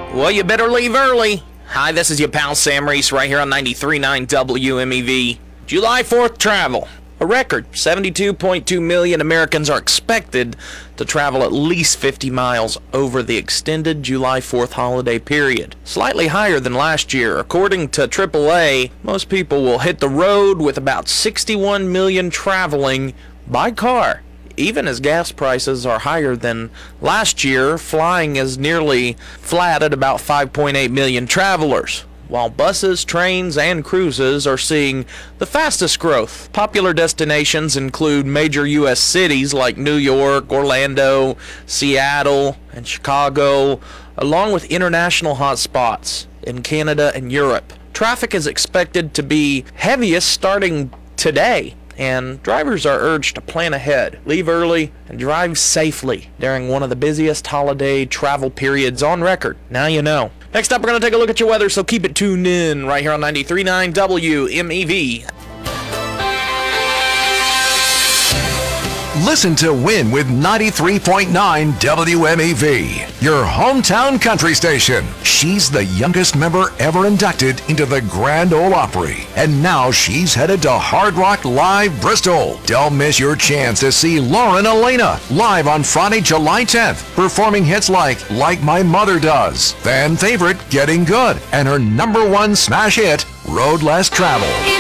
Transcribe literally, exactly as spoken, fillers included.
Well, you better leave early. Hi, this is your pal Sam Reese right here on ninety-three point nine W M E V. July fourth travel. A record seventy-two point two million Americans are expected to travel at least fifty miles over the extended July fourth holiday period. Slightly higher than last year. According to triple A, most people will hit the road with about sixty-one million traveling by car. Even as gas prices are higher than last year, flying is nearly flat at about five point eight million travelers, while buses, trains, and cruises are seeing the fastest growth. Popular destinations include major U S cities like New York, Orlando, Seattle, and Chicago, along with international hotspots in Canada and Europe. Traffic is expected to be heaviest starting today, and drivers are urged to plan ahead, leave early, and drive safely during one of the busiest holiday travel periods on record. Now you know. Next up, we're going to take a look at your weather, so keep it tuned in right here on ninety-three point nine W M E V. Listen to Win with ninety-three point nine W M E V, your hometown country station. She's the youngest member ever inducted into the Grand Ole Opry, and now she's headed to Hard Rock Live Bristol. Don't miss your chance to see Lauren Elena live on Friday, July tenth, performing hits like Like My Mother Does, fan favorite Getting Good, and her number one smash hit, Road Less Traveled.